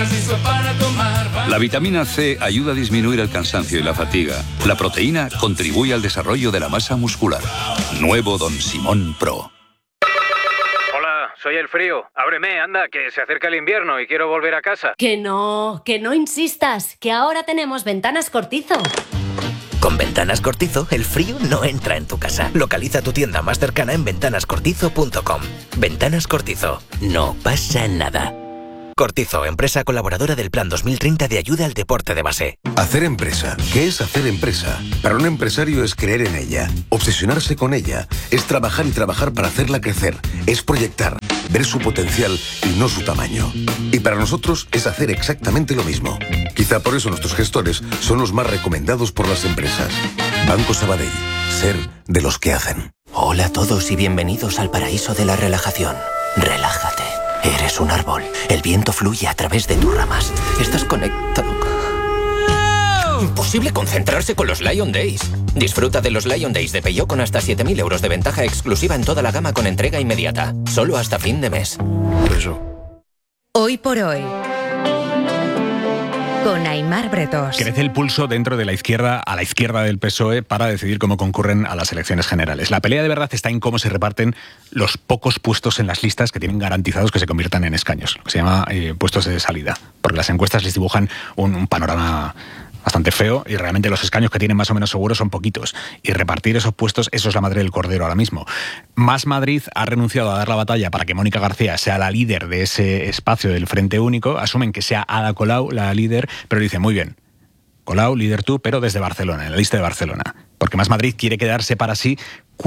La vitamina C ayuda a disminuir el cansancio y la fatiga. La proteína contribuye al desarrollo de la masa muscular. Nuevo Don Simón Pro. Hola, soy el frío. Ábreme, anda, que se acerca el invierno y quiero volver a casa. Que no insistas, que ahora tenemos Ventanas Cortizo. Con Ventanas Cortizo, el frío no entra en tu casa. Localiza tu tienda más cercana en ventanascortizo.com. Ventanas Cortizo. No pasa nada. Cortizo, empresa colaboradora del Plan 2030 de ayuda al deporte de base. Hacer empresa. ¿Qué es hacer empresa? Para un empresario es creer en ella, obsesionarse con ella, es trabajar y trabajar para hacerla crecer, es proyectar, ver su potencial y no su tamaño. Y para nosotros es hacer exactamente lo mismo. Quizá por eso nuestros gestores son los más recomendados por las empresas. Banco Sabadell. Ser de los que hacen. Hola a todos y bienvenidos al paraíso de la relajación. Relájate. Eres un árbol. El viento fluye a través de tus ramas. Estás conectado. Imposible concentrarse con los Lion Days. Disfruta de los Lion Days de Peugeot con hasta 7.000 euros de ventaja exclusiva en toda la gama con entrega inmediata. Solo hasta fin de mes. Eso. Hoy por hoy. Con Aimar Bretos. Crece el pulso dentro de la izquierda, a la izquierda del PSOE, para decidir cómo concurren a las elecciones generales. La pelea de verdad está en cómo se reparten los pocos puestos en las listas que tienen garantizados que se conviertan en escaños, lo que se llama puestos de salida. Porque las encuestas les dibujan un panorama bastante feo y realmente los escaños que tienen más o menos seguros son poquitos. Y repartir esos puestos, eso es la madre del cordero ahora mismo. Más Madrid ha renunciado a dar la batalla para que Mónica García sea la líder de ese espacio del Frente Único. Asumen que sea Ada Colau la líder, pero dicen, muy bien, Colau, líder tú, pero desde Barcelona, en la lista de Barcelona. Porque Más Madrid quiere quedarse para sí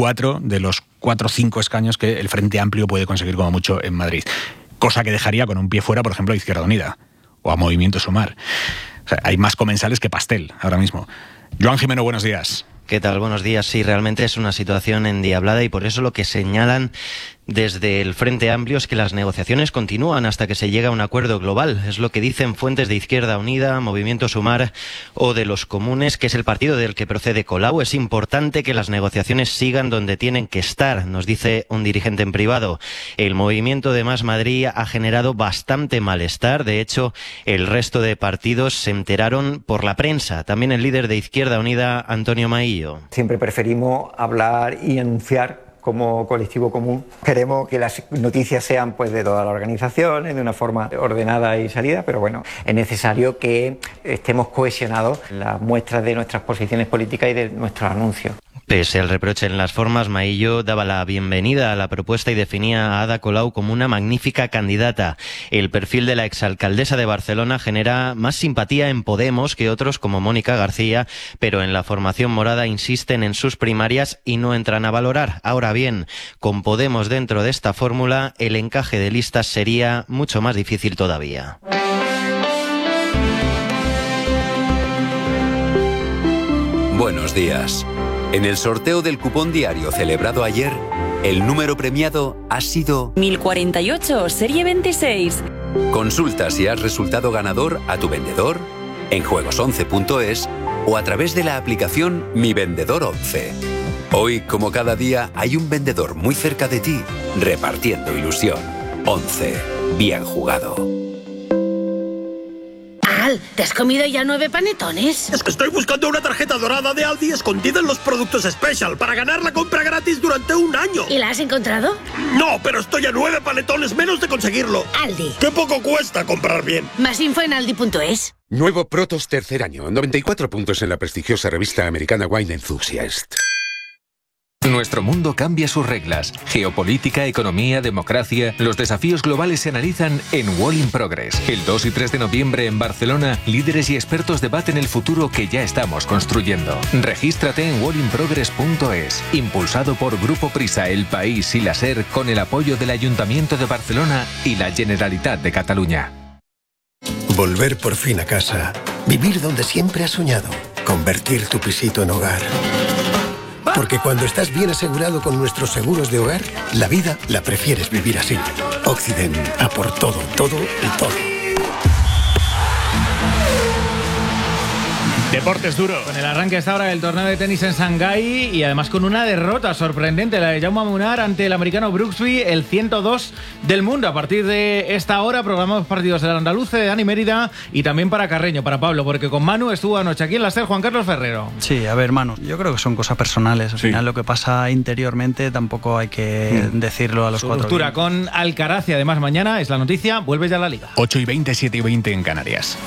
4 de los 4 o 5 escaños que el Frente Amplio puede conseguir como mucho en Madrid. Cosa que dejaría con un pie fuera, por ejemplo, a Izquierda Unida o a Movimiento Sumar. O sea, hay más comensales que pastel ahora mismo. Joan Jimeno, buenos días. ¿Qué tal? Buenos días. Sí, realmente es una situación endiablada y por eso lo que señalan desde el Frente Amplio es que las negociaciones continúan hasta que se llegue a un acuerdo global. Es lo que dicen fuentes de Izquierda Unida, Movimiento Sumar o de los Comunes, que es el partido del que procede Colau. Es importante que las negociaciones sigan donde tienen que estar, nos dice un dirigente en privado. El movimiento de Más Madrid ha generado bastante malestar. De hecho, el resto de partidos se enteraron por la prensa. También el líder de Izquierda Unida, Antonio Maillo. Siempre preferimos hablar y anunciar como colectivo común. Queremos que las noticias sean pues de todas las organizaciones, de una forma ordenada y salida, pero bueno, es necesario que estemos cohesionados en las muestras de nuestras posiciones políticas y de nuestros anuncios. Pese al reproche en las formas, Maillo daba la bienvenida a la propuesta y definía a Ada Colau como una magnífica candidata. El perfil de la exalcaldesa de Barcelona genera más simpatía en Podemos que otros como Mónica García, pero en la formación morada insisten en sus primarias y no entran a valorar. Ahora bien, con Podemos dentro de esta fórmula, el encaje de listas sería mucho más difícil todavía. Buenos días. En el sorteo del cupón diario celebrado ayer, el número premiado ha sido 1048, serie 26. Consulta si has resultado ganador a tu vendedor, en juegos11.es o a través de la aplicación Mi Vendedor 11. Hoy, como cada día, hay un vendedor muy cerca de ti, repartiendo ilusión. 11. Bien jugado. ¿Te has comido ya 9 panetones? Es que estoy buscando una tarjeta dorada de Aldi escondida en los productos Special para ganar la compra gratis durante un año. ¿Y la has encontrado? No, pero estoy a 9 panetones menos de conseguirlo. Aldi. ¡Qué poco cuesta comprar bien! Más info en aldi.es. Nuevo Protos tercer año, 94 puntos en la prestigiosa revista americana Wine Enthusiast. Nuestro mundo cambia sus reglas. Geopolítica, economía, democracia. Los desafíos globales se analizan en Wall in Progress. El 2 y 3 de noviembre en Barcelona, líderes y expertos debaten el futuro que ya estamos construyendo. Regístrate en wallinprogress.es. Impulsado por Grupo Prisa, El País y la SER, con el apoyo del Ayuntamiento de Barcelona y la Generalitat de Cataluña. Volver por fin a casa. Vivir donde siempre has soñado. Convertir tu pisito en hogar. Porque cuando estás bien asegurado con nuestros seguros de hogar, la vida la prefieres vivir así. Occident, a por todo, todo y todo. Deportes duro. Con el arranque a esta hora del torneo de tenis en Shanghái y además con una derrota sorprendente, la de Jaume Munar ante el americano Brooksby, el 102 del mundo. A partir de esta hora programamos partidos del Andaluce, de Dani Mérida y también para Carreño, para Pablo, porque con Manu estuvo anoche aquí en la SER Juan Carlos Ferrero. Sí, a ver, Manu, yo creo que son cosas personales. Al final lo que pasa interiormente tampoco hay que decirlo a los cuatro. Ruptura con Alcaraz y además mañana es la noticia, vuelve ya a la Liga. 8:20, 7:20 en Canarias.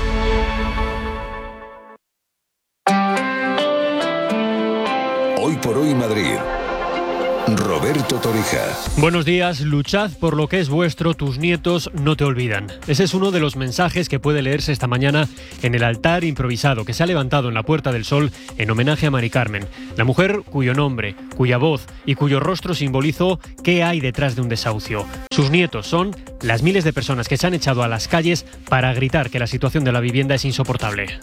Hoy por hoy Madrid. Roberto Torija. Buenos días, luchad por lo que es vuestro, tus nietos no te olvidan. Ese es uno de los mensajes que puede leerse esta mañana en el altar improvisado que se ha levantado en la Puerta del Sol en homenaje a Mari Carmen, la mujer cuyo nombre, cuya voz y cuyo rostro simbolizó qué hay detrás de un desahucio. Sus nietos son las miles de personas que se han echado a las calles para gritar que la situación de la vivienda es insoportable.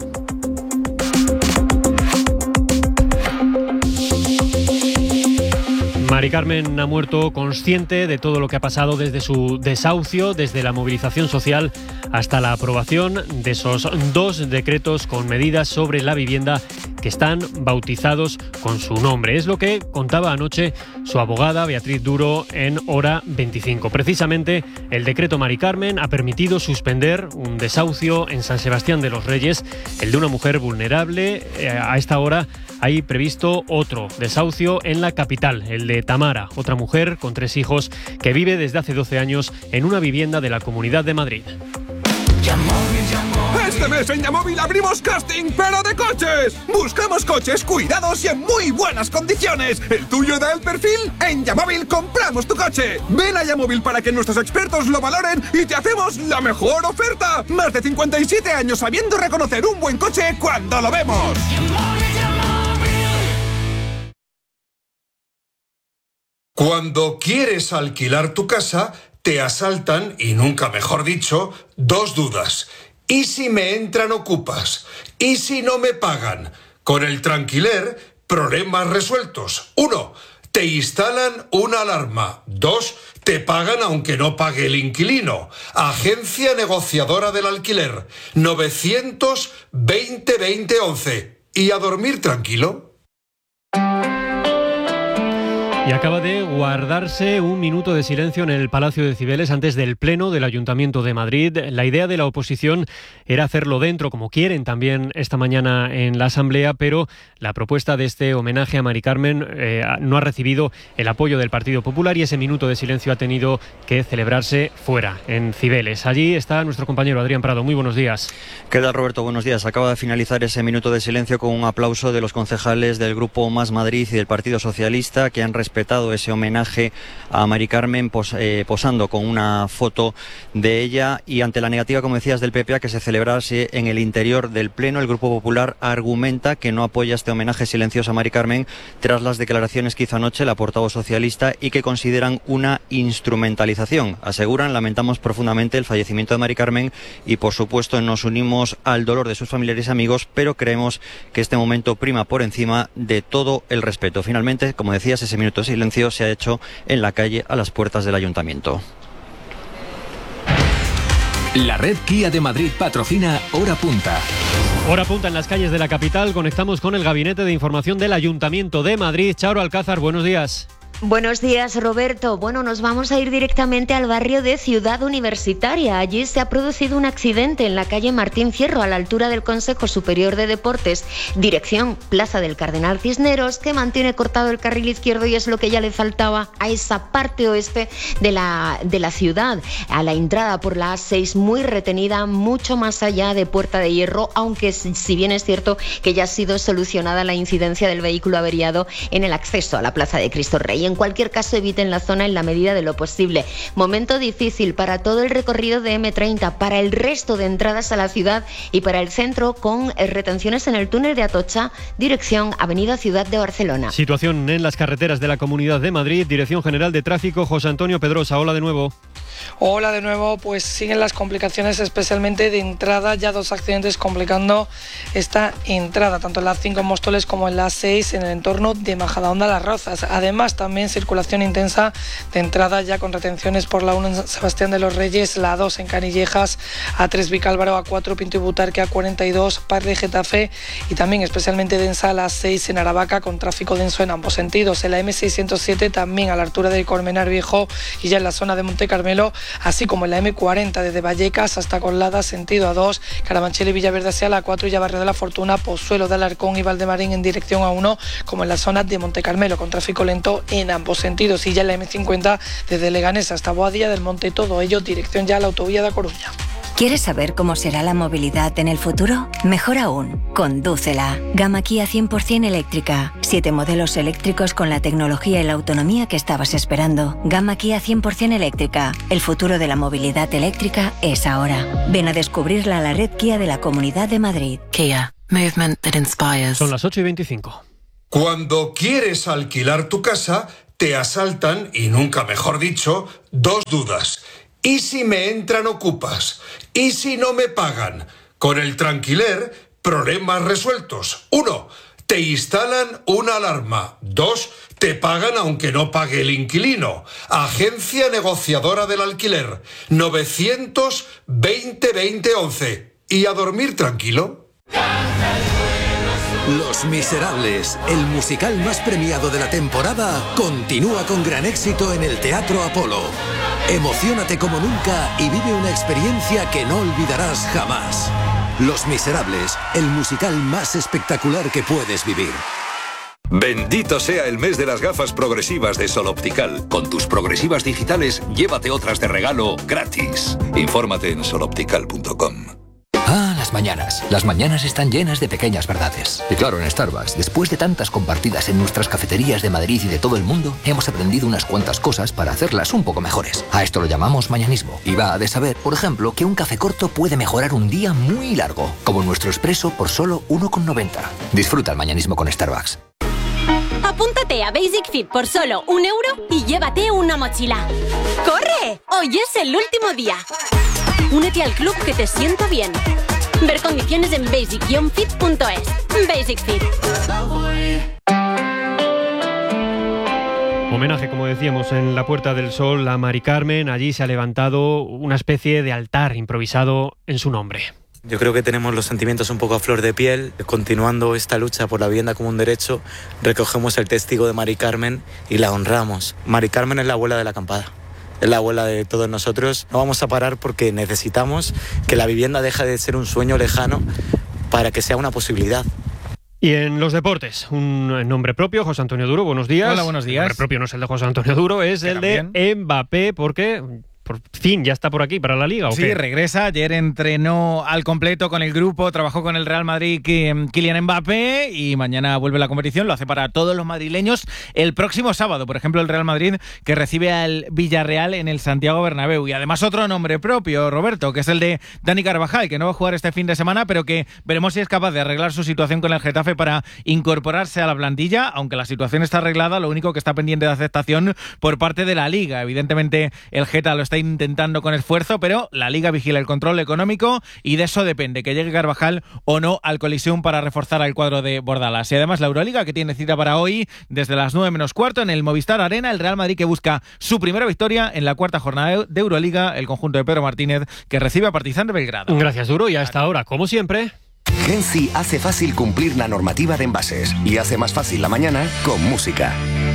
Mari Carmen ha muerto consciente de todo lo que ha pasado desde su desahucio, desde la movilización social hasta la aprobación de esos 2 decretos con medidas sobre la vivienda que están bautizados con su nombre. Es lo que contaba anoche su abogada Beatriz Duro en Hora 25. Precisamente el decreto Mari Carmen ha permitido suspender un desahucio en San Sebastián de los Reyes, el de una mujer vulnerable. A esta hora hay previsto otro desahucio en la capital, el de Tamara, otra mujer con 3 hijos que vive desde hace 12 años en una vivienda de la Comunidad de Madrid. Este mes en Yamóvil abrimos casting, pero de coches. Buscamos coches cuidados y en muy buenas condiciones. ¿El tuyo da el perfil? En Yamóvil compramos tu coche. Ven a Yamóvil para que nuestros expertos lo valoren y te hacemos la mejor oferta. Más de 57 años sabiendo reconocer un buen coche cuando lo vemos. Cuando quieres alquilar tu casa, te asaltan, y nunca mejor dicho, 2 dudas. ¿Y si me entran ocupas? ¿Y si no me pagan? Con el Tranquiler, problemas resueltos. 1. Te instalan una alarma. 2. Te pagan aunque no pague el inquilino. Agencia negociadora del alquiler. 920 20 11. ¿Y a dormir tranquilo? Y acaba de guardarse un minuto de silencio en el Palacio de Cibeles antes del Pleno del Ayuntamiento de Madrid. La idea de la oposición era hacerlo dentro, como quieren también esta mañana en la Asamblea, pero la propuesta de este homenaje a Mari Carmen no ha recibido el apoyo del Partido Popular y ese minuto de silencio ha tenido que celebrarse fuera, en Cibeles. Allí está nuestro compañero Adrián Prado. Muy buenos días. ¿Qué tal, Roberto? Buenos días. Acaba de finalizar ese minuto de silencio con un aplauso de los concejales del Grupo Más Madrid y del Partido Socialista, que han respetado ese homenaje a Mari Carmen posando con una foto de ella, y ante la negativa, como decías, del PP a que se celebrase en el interior del Pleno, el Grupo Popular argumenta que no apoya este homenaje silencioso a Mari Carmen tras las declaraciones que hizo anoche la portavoz socialista y que consideran una instrumentalización. Aseguran: lamentamos profundamente el fallecimiento de Mari Carmen y, por supuesto, nos unimos al dolor de sus familiares y amigos, pero creemos que este momento prima por encima de todo el respeto. Finalmente, como decías, ese minuto de silencio se ha hecho en la calle a las puertas del Ayuntamiento. La red Kia de Madrid patrocina Hora Punta. Hora punta en las calles de la capital. Conectamos con el Gabinete de Información del Ayuntamiento de Madrid. Charo Alcázar, buenos días. Buenos días, Roberto. Bueno, nos vamos a ir directamente al barrio de Ciudad Universitaria. Allí se ha producido un accidente en la calle Martín Fierro, a la altura del Consejo Superior de Deportes, dirección Plaza del Cardenal Cisneros, que mantiene cortado el carril izquierdo y es lo que ya le faltaba a esa parte oeste de la ciudad, a la entrada por la A6, muy retenida, mucho más allá de Puerta de Hierro, aunque si bien es cierto que ya ha sido solucionada la incidencia del vehículo averiado en el acceso a la Plaza de Cristo Rey. En cualquier caso, eviten la zona en la medida de lo posible. Momento difícil para todo el recorrido de M30, para el resto de entradas a la ciudad y para el centro, con retenciones en el túnel de Atocha, dirección Avenida Ciudad de Barcelona. Situación en las carreteras de la Comunidad de Madrid. Dirección General de Tráfico, José Antonio Pedrosa. Hola de nuevo. Hola de nuevo, pues siguen las complicaciones, especialmente de entrada, ya 2 accidentes complicando esta entrada, tanto en la 5 en Móstoles como en la 6 en el entorno de Majadahonda Las Rozas. Además, también también circulación intensa de entrada ya con retenciones por la 1 en San Sebastián de los Reyes, la 2 en Canillejas, A3 Vicálvaro, A4 Pinto y Butarque, A42 Parle Getafe y también especialmente densa la 6 en Aravaca con tráfico denso en ambos sentidos. En la M607 también a la altura de Colmenar Viejo y ya en la zona de Monte Carmelo, así como en la M40 desde Vallecas hasta Colada sentido A2, Carabanchel y Villaverde hacia la 4 y ya Barrio de la Fortuna, Pozuelo de Alarcón y Valdemarín en dirección A1, como en la zona de Monte Carmelo con tráfico lento en ambos sentidos y ya en la M50 desde Leganés hasta Boadilla del Monte, todo ello dirección ya a la autovía de A Coruña. ¿Quieres saber cómo será la movilidad en el futuro? Mejor aún, condúcela. Gama Kia 100% eléctrica. 7 modelos eléctricos con la tecnología y la autonomía que estabas esperando. Gama Kia 100% eléctrica. El futuro de la movilidad eléctrica es ahora. Ven a descubrirla a la red Kia de la Comunidad de Madrid. Kia. Movement that inspires. Son las 8:25. Cuando quieres alquilar tu casa, te asaltan, y nunca mejor dicho, dos dudas. ¿Y si me entran ocupas? ¿Y si no me pagan? Con el Tranquiler, problemas resueltos. 1. Te instalan una alarma. 2. Te pagan aunque no pague el inquilino. Agencia negociadora del alquiler. 920-2011. ¿Y a dormir tranquilo? Los Miserables, el musical más premiado de la temporada, continúa con gran éxito en el Teatro Apolo. Emociónate como nunca y vive una experiencia que no olvidarás jamás. Los Miserables, el musical más espectacular que puedes vivir. Bendito sea el mes de las gafas progresivas de Sol Optical. Con tus progresivas digitales, llévate otras de regalo gratis. Infórmate en soloptical.com. Las mañanas. Las mañanas están llenas de pequeñas verdades. Y claro, en Starbucks, después de tantas compartidas en nuestras cafeterías de Madrid y de todo el mundo, hemos aprendido unas cuantas cosas para hacerlas un poco mejores. A esto lo llamamos mañanismo. Y va de saber, por ejemplo, que un café corto puede mejorar un día muy largo, como nuestro expreso por solo 1,90. Disfruta el mañanismo con Starbucks. Apúntate a Basic Fit por solo €1 y llévate una mochila. ¡Corre! Hoy es el último día. Únete al club que te sienta bien. Ver condiciones en basic-fit.es. Basic Fit. Homenaje, como decíamos, en la Puerta del Sol a Mari Carmen. Allí se ha levantado una especie de altar improvisado en su nombre. Yo creo que tenemos los sentimientos un poco a flor de piel. Continuando esta lucha por la vivienda como un derecho, recogemos el testigo de Mari Carmen y la honramos. Mari Carmen es la abuela de la acampada. Es la abuela de todos nosotros. No vamos a parar porque necesitamos que la vivienda deje de ser un sueño lejano para que sea una posibilidad. Y en los deportes, un nombre propio, José Antonio Duro, buenos días. Hola, buenos días. El nombre propio no es el de José Antonio Duro, es el de Mbappé, porque por fin ya está por aquí para la Liga, ¿o qué? Sí, regresa. Ayer entrenó al completo con el grupo, trabajó con el Real Madrid Kylian Mbappé y mañana vuelve la competición. Lo hace para todos los madrileños el próximo sábado. Por ejemplo, el Real Madrid que recibe al Villarreal en el Santiago Bernabéu. Y además otro nombre propio, Roberto, que es el de Dani Carvajal, que no va a jugar este fin de semana, pero que veremos si es capaz de arreglar su situación con el Getafe para incorporarse a la plantilla. Aunque la situación está arreglada, lo único que está pendiente de aceptación por parte de la Liga. Evidentemente el Geta lo está intentando con esfuerzo, pero la Liga vigila el control económico y de eso depende que llegue Carvajal o no al Coliseum para reforzar al cuadro de Bordalas. Y además la Euroliga, que tiene cita para hoy desde las 9:15 en el Movistar Arena, el Real Madrid que busca su primera victoria en la cuarta jornada de Euroliga, el conjunto de Pedro Martínez que recibe a Partizan de Belgrado. Gracias, Duro, y hasta ahora, como siempre... Genci hace fácil cumplir la normativa de envases y hace más fácil la mañana con música.